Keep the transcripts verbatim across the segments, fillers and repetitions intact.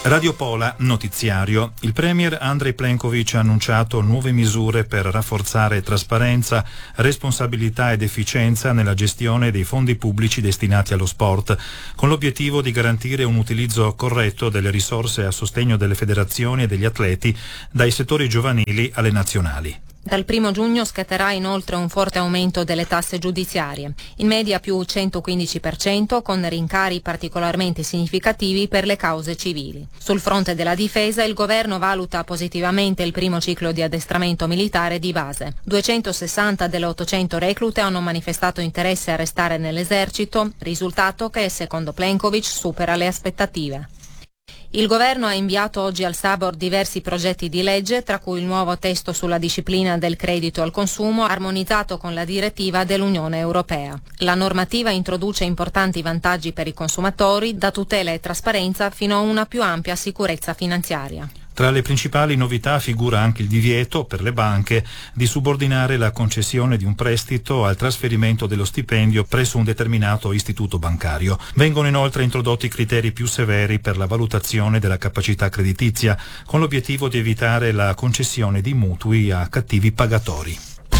Radio Pola, notiziario. Il premier Andrej Plenković ha annunciato nuove misure per rafforzare trasparenza, responsabilità ed efficienza nella gestione dei fondi pubblici destinati allo sport, con l'obiettivo di garantire un utilizzo corretto delle risorse a sostegno delle federazioni e degli atleti, dai settori giovanili alle nazionali. Dal primo giugno scatterà inoltre un forte aumento delle tasse giudiziarie, in media più centoquindici per cento, con rincari particolarmente significativi per le cause civili. Sul fronte della difesa il governo valuta positivamente il primo ciclo di addestramento militare di base. duecentosessanta delle ottocento reclute hanno manifestato interesse a restare nell'esercito, risultato che secondo Plenković supera le aspettative. Il governo ha inviato oggi al Sabor diversi progetti di legge, tra cui il nuovo testo sulla disciplina del credito al consumo armonizzato con la direttiva dell'Unione Europea. La normativa introduce importanti vantaggi per i consumatori, da tutela e trasparenza fino a una più ampia sicurezza finanziaria. Tra le principali novità figura anche il divieto per le banche di subordinare la concessione di un prestito al trasferimento dello stipendio presso un determinato istituto bancario. Vengono inoltre introdotti criteri più severi per la valutazione della capacità creditizia, con l'obiettivo di evitare la concessione di mutui a cattivi pagatori.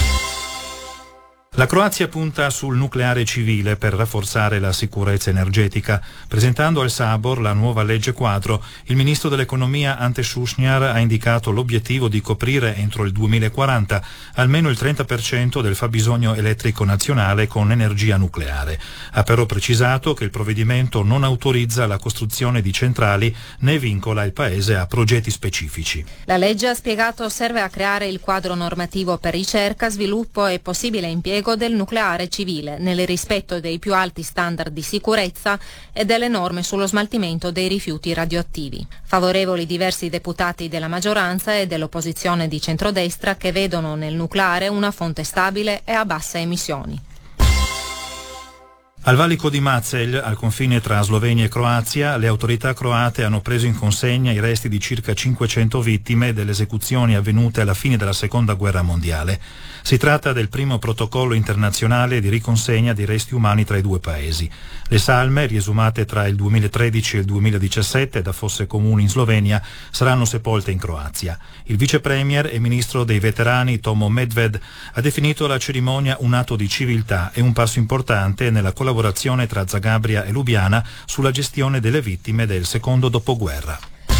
La Croazia punta sul nucleare civile per rafforzare la sicurezza energetica. Presentando al Sabor la nuova legge quadro, il ministro dell'economia Ante Šušnjar ha indicato l'obiettivo di coprire entro il duemilaquaranta almeno il trenta per cento del fabbisogno elettrico nazionale con energia nucleare. Ha però precisato che il provvedimento non autorizza la costruzione di centrali né vincola il paese a progetti specifici. La legge, ha spiegato, serve a creare il quadro normativo per ricerca, sviluppo e possibile impiego del nucleare civile, nel rispetto dei più alti standard di sicurezza e delle norme sullo smaltimento dei rifiuti radioattivi. Favorevoli diversi deputati della maggioranza e dell'opposizione di centrodestra, che vedono nel nucleare una fonte stabile e a basse emissioni. Al valico di Macelj, al confine tra Slovenia e Croazia, le autorità croate hanno preso in consegna i resti di circa cinquecento vittime delle esecuzioni avvenute alla fine della Seconda Guerra Mondiale. Si tratta del primo protocollo internazionale di riconsegna dei resti umani tra i due paesi. Le salme, riesumate tra il duemilatredici e il duemiladiciassette da fosse comuni in Slovenia, saranno sepolte in Croazia. Il vice premier e ministro dei veterani Tomo Medved ha definito la cerimonia un atto di civiltà e un passo importante nella collaborazione tra Zagabria e Lubiana sulla gestione delle vittime del secondo dopoguerra.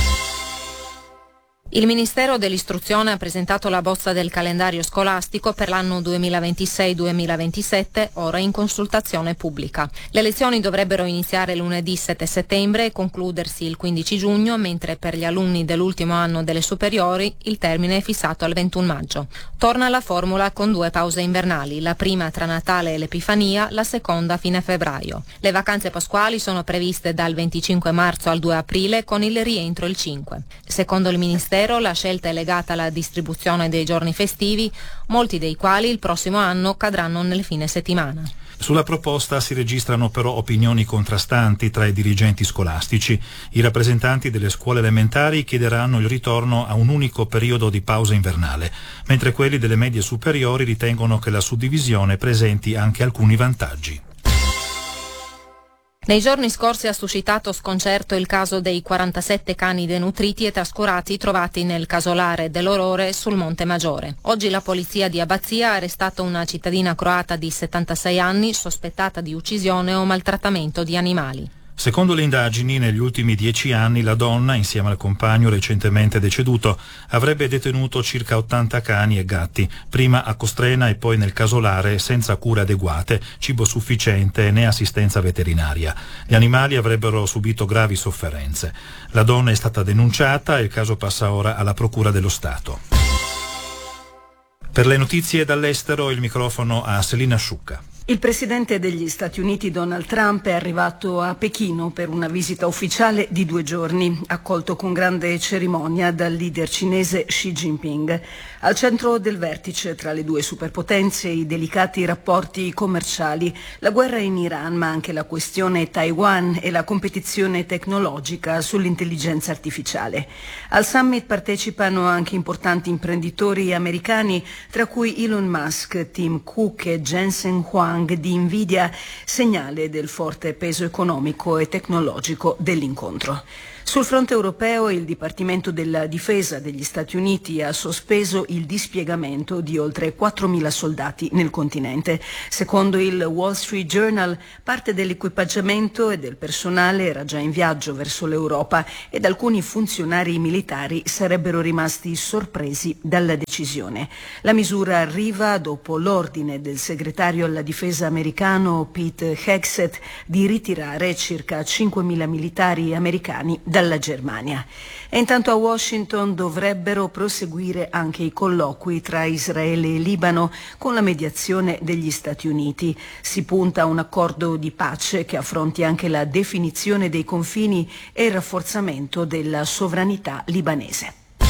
Il Ministero dell'Istruzione ha presentato la bozza del calendario scolastico per l'anno duemilaventisei duemilaventisette, ora in consultazione pubblica. Le lezioni dovrebbero iniziare lunedì sette settembre e concludersi il quindici giugno, mentre per gli alunni dell'ultimo anno delle superiori il termine è fissato al ventuno maggio. Torna la formula con due pause invernali, la prima tra Natale e l'Epifania, la seconda a fine febbraio. Le vacanze pasquali sono previste dal venticinque marzo al due aprile, con il rientro il cinque. Secondo il Ministero, la scelta è legata alla distribuzione dei giorni festivi, molti dei quali il prossimo anno cadranno nel fine settimana. Sulla proposta si registrano però opinioni contrastanti tra i dirigenti scolastici. I rappresentanti delle scuole elementari chiederanno il ritorno a un unico periodo di pausa invernale, mentre quelli delle medie superiori ritengono che la suddivisione presenti anche alcuni vantaggi. Nei giorni scorsi ha suscitato sconcerto il caso dei quarantasette cani denutriti e trascurati trovati nel casolare dell'Orore sul Monte Maggiore. Oggi la polizia di Abbazia ha arrestato una cittadina croata di settantasei anni sospettata di uccisione o maltrattamento di animali. Secondo le indagini, negli ultimi dieci anni la donna, insieme al compagno recentemente deceduto, avrebbe detenuto circa ottanta cani e gatti, prima a Costrena e poi nel casolare, senza cure adeguate, cibo sufficiente né assistenza veterinaria. Gli animali avrebbero subito gravi sofferenze. La donna è stata denunciata e il caso passa ora alla Procura dello Stato. Per le notizie dall'estero il microfono a Selina Sciucca. Il presidente degli Stati Uniti Donald Trump è arrivato a Pechino per una visita ufficiale di due giorni, accolto con grande cerimonia dal leader cinese Xi Jinping. Al centro del vertice tra le due superpotenze i delicati rapporti commerciali, la guerra in Iran, ma anche la questione Taiwan e la competizione tecnologica sull'intelligenza artificiale. Al summit partecipano anche importanti imprenditori americani, tra cui Elon Musk, Tim Cook e Jensen Huang di Nvidia, segnale del forte peso economico e tecnologico dell'incontro. Sul fronte europeo il Dipartimento della Difesa degli Stati Uniti ha sospeso il dispiegamento di oltre quattromila soldati nel continente. Secondo il Wall Street Journal, parte dell'equipaggiamento e del personale era già in viaggio verso l'Europa ed alcuni funzionari militari sarebbero rimasti sorpresi dalla decisione. La misura arriva dopo l'ordine del segretario alla difesa americano Pete Hegseth di ritirare circa cinquemila militari americani dalla Germania. E intanto a Washington dovrebbero proseguire anche i colloqui tra Israele e Libano con la mediazione degli Stati Uniti. Si punta a un accordo di pace che affronti anche la definizione dei confini e il rafforzamento della sovranità libanese.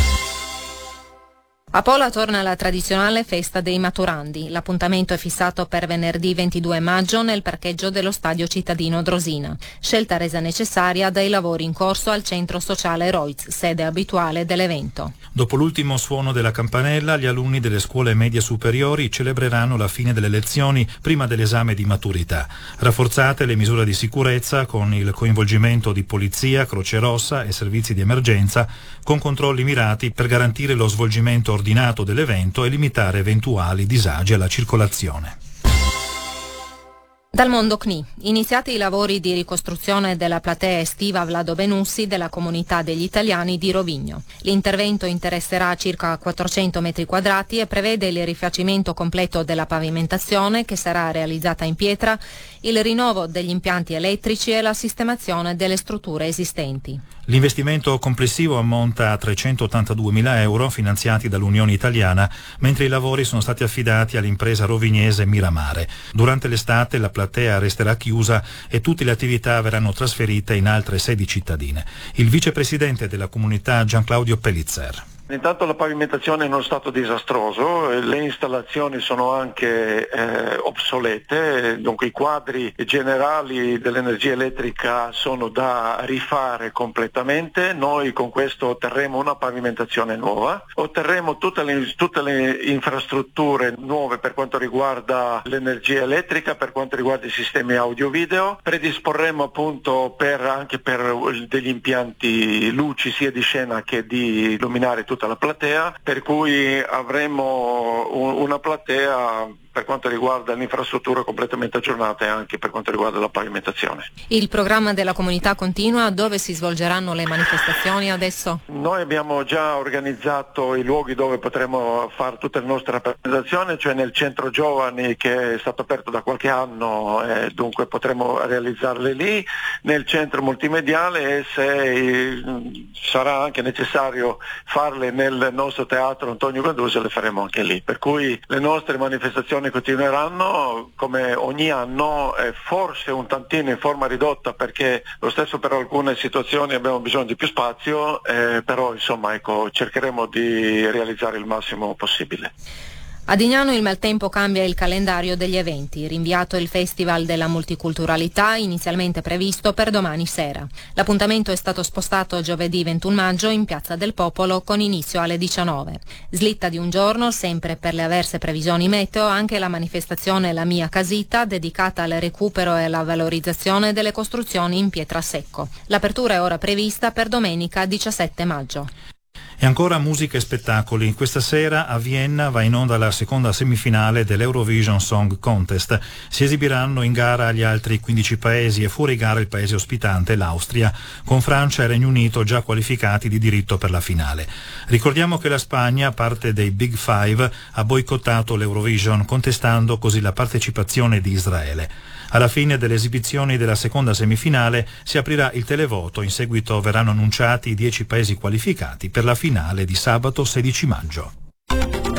A Pola torna la tradizionale festa dei maturandi. L'appuntamento è fissato per venerdì ventidue maggio nel parcheggio dello stadio cittadino Drosina. Scelta resa necessaria dai lavori in corso al centro sociale Roiz, sede abituale dell'evento. Dopo l'ultimo suono della campanella, gli alunni delle scuole medie superiori celebreranno la fine delle lezioni prima dell'esame di maturità. Rafforzate le misure di sicurezza con il coinvolgimento di polizia, Croce Rossa e servizi di emergenza, con controlli mirati per garantire lo svolgimento ordinato dell'evento e limitare eventuali disagi alla circolazione. Dal mondo C N I. Iniziati i lavori di ricostruzione della platea estiva Vlado Benussi della comunità degli italiani di Rovigno. L'intervento interesserà circa quattrocento metri quadrati e prevede il rifacimento completo della pavimentazione che sarà realizzata in pietra, il rinnovo degli impianti elettrici e la sistemazione delle strutture esistenti. L'investimento complessivo ammonta a trecentottantaduemila euro finanziati dall'Unione Italiana, mentre i lavori sono stati affidati all'impresa rovignese Miramare. Durante l'estate la platea resterà chiusa e tutte le attività verranno trasferite in altre sedi cittadine. Il vicepresidente della comunità Gian Claudio Pellizzer. Intanto la pavimentazione è in uno stato disastroso, le installazioni sono anche eh, obsolete, dunque i quadri generali dell'energia elettrica sono da rifare completamente. Noi con questo otterremo una pavimentazione nuova, otterremo tutte le, tutte le infrastrutture nuove per quanto riguarda l'energia elettrica, per quanto riguarda i sistemi audio-video, predisporremo appunto per, anche per degli impianti luci sia di scena che di luminare tutta la platea, per cui avremo una platea per quanto riguarda l'infrastruttura completamente aggiornata e anche per quanto riguarda la pavimentazione. Il programma della comunità continua, dove si svolgeranno le manifestazioni adesso? Noi abbiamo già organizzato i luoghi dove potremo fare tutte le nostre rappresentazioni, cioè nel centro giovani che è stato aperto da qualche anno, eh, dunque potremo realizzarle lì, nel centro multimediale e se mh, sarà anche necessario farle nel nostro teatro Antonio Gandusio le faremo anche lì, per cui le nostre manifestazioni continueranno come ogni anno, eh, forse un tantino in forma ridotta perché lo stesso per alcune situazioni abbiamo bisogno di più spazio, eh, però insomma ecco, cercheremo di realizzare il massimo possibile. A Dignano il maltempo cambia il calendario degli eventi, rinviato il Festival della Multiculturalità inizialmente previsto per domani sera. L'appuntamento è stato spostato giovedì ventuno maggio in Piazza del Popolo con inizio alle diciannove. Slitta di un giorno, sempre per le avverse previsioni meteo, anche la manifestazione La Mia Casita, dedicata al recupero e alla valorizzazione delle costruzioni in pietra secco. L'apertura è ora prevista per domenica diciassette maggio. E ancora musica e spettacoli. Questa sera a Vienna va in onda la seconda semifinale dell'Eurovision Song Contest. Si esibiranno in gara gli altri quindici paesi e fuori gara il paese ospitante, l'Austria, con Francia e Regno Unito già qualificati di diritto per la finale. Ricordiamo che la Spagna, parte dei Big Five, ha boicottato l'Eurovision, contestando così la partecipazione di Israele. Alla fine delle esibizioni della seconda semifinale si aprirà il televoto, in seguito verranno annunciati i dieci paesi qualificati per la finale di sabato sedici maggio.